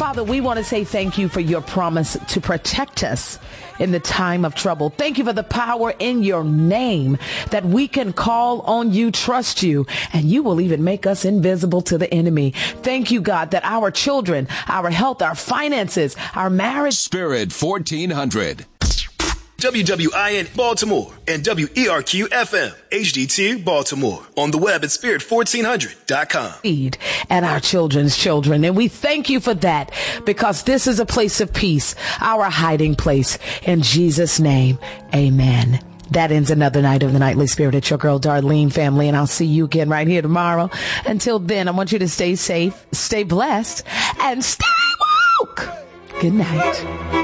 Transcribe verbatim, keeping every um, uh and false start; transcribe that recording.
Father, we want to say thank you for your promise to protect us in the time of trouble. Thank you for the power in your name that we can call on you, trust you, and you will even make us invisible to the enemy. Thank you, God, that our children, our health, our finances, our marriage. Spirit fourteen hundred. W W I N Baltimore and W E R Q F M H D two Baltimore. On the web at spirit fourteen hundred dot com. And our children's children. And we thank you for that, because this is a place of peace, our hiding place. In Jesus' name, amen. That ends another night of the Nightly Spirit. It's your girl, Darlene, family, and I'll see you again right here tomorrow. Until then, I want you to stay safe, stay blessed, and stay woke. Good night.